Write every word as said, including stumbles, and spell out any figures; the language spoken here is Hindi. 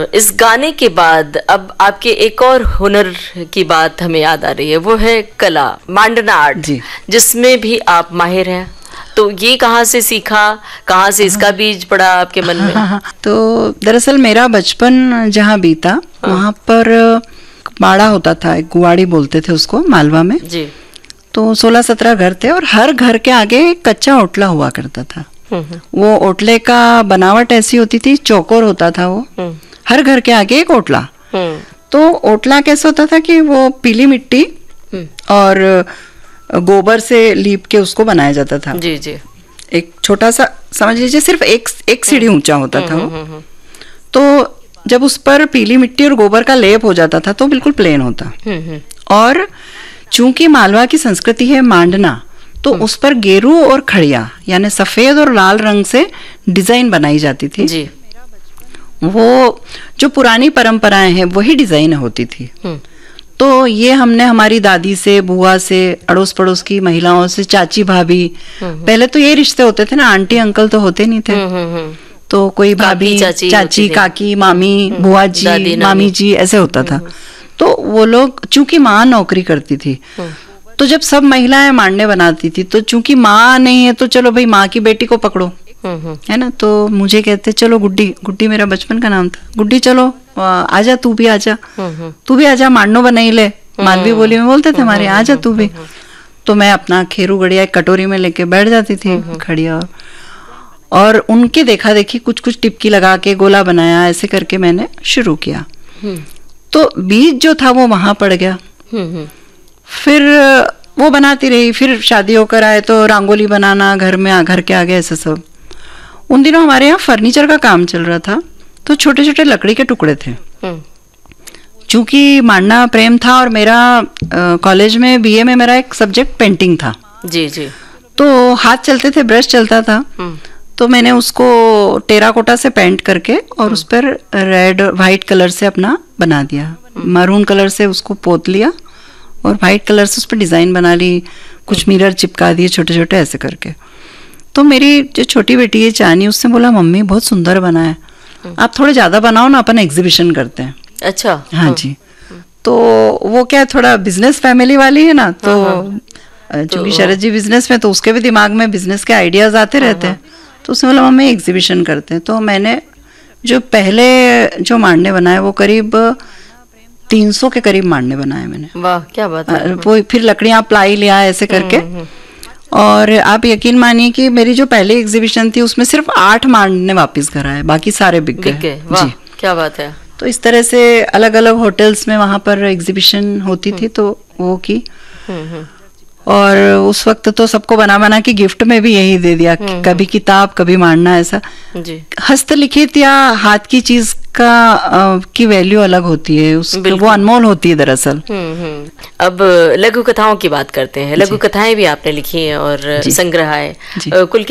इस गाने के बाद अब आपके एक और हुनर की बात हमें याद आ रही है, वो है कला, मांडना आर्ट, जिसमें भी आप माहिर हैं। तो ये कहाँ से सीखा, कहाँ से इसका बीज पड़ा आपके मन में? हाँ, हाँ, तो दरअसल मेरा बचपन जहाँ बीता, हाँ, वहाँ पर बाड़ा होता था, एक गुवाड़ी बोलते थे उसको मालवा में जी। तो सोलह सत्रह घर थे और हर घर के आगे एक कच्चा ओटला हुआ करता था। वो ओटले का बनावट ऐसी होती थी, चौकोर होता था वो, हर घर के आगे एक ओटला। तो ओटला कैसे होता था कि वो पीली मिट्टी और गोबर से लीप के उसको बनाया जाता था जी जी। एक छोटा सा, समझ लीजिए सिर्फ एक एक सीढ़ी ऊंचा होता था वो। तो जब उस पर पीली मिट्टी और गोबर का लेप हो जाता था तो बिल्कुल प्लेन होता। और चूंकि मालवा की संस्कृति है मांडना, तो उस पर गेरू और खड़िया यानी सफेद और लाल रंग से डिजाइन बनाई जाती थी जी। वो जो पुरानी परंपराएं हैं वही डिजाइन होती थी। तो ये हमने हमारी दादी से, बुआ से, अड़ोस पड़ोस की महिलाओं से, चाची भाभी, पहले तो ये रिश्ते होते थे ना, आंटी अंकल तो होते नहीं थे, तो कोई भाभी, चाची, चाची काकी, मामी, बुआ जी, मामी जी, ऐसे होता था। तो वो लोग, चूंकि माँ नौकरी करती थी, तो जब सब महिलाएं मांडने बनाती थी, तो चूंकि माँ नहीं है तो चलो भाई माँ की बेटी को पकड़ो, है ना। तो मुझे कहते चलो गुड्डी, गुड्डी मेरा बचपन का नाम था, गुड्डी चलो आजा, तू भी आजा, तू भी आजा, मांडनो बनाई ले, मालवी बोली में बोलते थे हमारे, आजा तू भी। तो मैं अपना खेरू गड़िया एक कटोरी में लेके बैठ जाती थी खड़िया, और उनके देखा देखी कुछ कुछ टिपकी लगा के गोला बनाया, ऐसे करके मैंने शुरू किया। तो बीज जो था वो वहां पड़ गया। फिर वो बनाती रही, फिर शादी होकर आए तो रंगोली बनाना घर में, घर के आगे, ऐसे सब। उन दिनों हमारे यहाँ फर्नीचर का काम चल रहा था, तो छोटे छोटे लकड़ी के टुकड़े थे। चूंकि मांडना प्रेम था और मेरा कॉलेज में बीए में मेरा एक सब्जेक्ट पेंटिंग था जी जी। तो हाथ चलते थे, ब्रश चलता था, तो मैंने उसको टेराकोटा से पेंट करके और उस पर रेड वाइट कलर से अपना बना दिया, मैरून कलर से उसको पोत लिया और वाइट कलर से उस पर डिजाइन बना ली, कुछ मिरर चिपका दिए छोटे छोटे, ऐसे करके। तो मेरी जो छोटी बेटी है चानी, उससे बोला मम्मी बहुत सुंदर बना है, आप थोड़े ज्यादा बनाओ ना, अपन एग्जीबिशन करते हैं। अच्छा हाँ जी। तो वो क्या थोड़ा बिजनेस फैमिली वाली है ना, तो चूंकि शरद जी बिजनेस में, तो उसके भी दिमाग में बिजनेस के आइडियाज आते रहते हैं। तो उसने बोला मम्मी एग्जीबिशन करते हैं। तो मैंने जो पहले जो मांडने बनाए वो करीब तीन सौ के करीब मांडने बनाए मैंने। वाह क्या बात है। वो फिर लकड़ियां प्लाई लिया ऐसे करके, और आप यकीन मानिए कि मेरी जो पहली एग्जीबिशन थी उसमें सिर्फ आठ मांडने वापस घर आए, बाकी सारे बिक गए जी। क्या बात है। तो इस तरह से अलग अलग होटल्स में वहां पर एग्जीबिशन होती थी, तो वो की। और उस वक्त तो सबको बना बना के गिफ्ट में भी यही दे दिया, कभी किताब कभी मांडना, ऐसा जी। हस्तलिखित या हाथ की चीज का आ, की वैल्यू अलग होती है, उसकी वो अनमोल होती है दरअसल। अब लघु कथाओं की बात करते हैं। लघु कथाएं भी आपने लिखी हैं और संग्रह है कुल